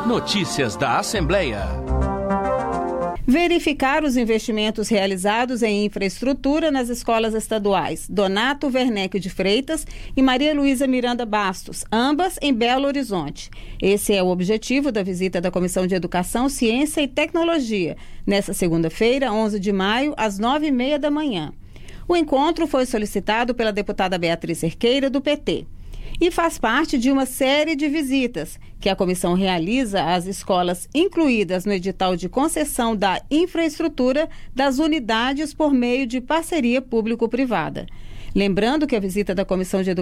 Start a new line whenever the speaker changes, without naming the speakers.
Notícias da Assembleia.
Verificar os investimentos realizados em infraestrutura nas escolas estaduais Donato Werneck de Freitas e Maria Luísa Miranda Bastos, ambas em Belo Horizonte. Esse é o objetivo da visita da Comissão de Educação, Ciência e Tecnologia, nesta segunda-feira, 11 de maio, às 9h30 da manhã. O encontro foi solicitado pela deputada Beatriz Cerqueira, do PT. E faz parte de uma série de visitas que a comissão realiza às escolas incluídas no edital de concessão da infraestrutura das unidades por meio de parceria público-privada. Lembrando que a visita da Comissão de Educação